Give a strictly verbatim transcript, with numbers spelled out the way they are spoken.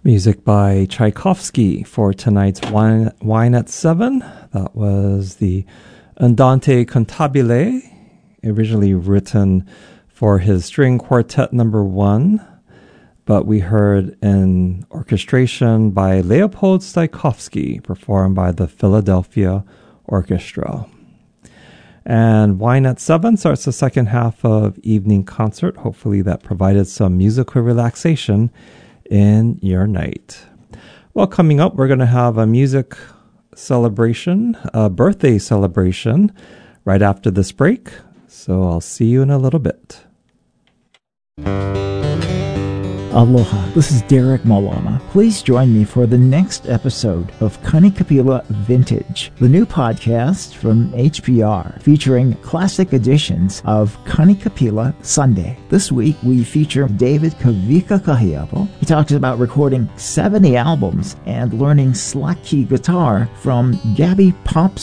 Music by Tchaikovsky for tonight's Wine, Wine at Seven. That was the Andante Cantabile, originally written for his string quartet number one, but we heard an orchestration by Leopold Stokowski, performed by the Philadelphia Orchestra. And Wine at Seven starts the second half of evening concert. Hopefully that provided some musical relaxation in your night. Well, coming up, we're going to have a music celebration, a birthday celebration, right after this break. So I'll see you in a little bit. Aloha, this is Derek Malama. Please join me for the next episode of Kanikapila Vintage, the new podcast from H P R featuring classic editions of Kanikapila Sunday. This week we feature David Kavika Kahiapo. He talks about recording seventy albums and learning slack key guitar from Gabby Pops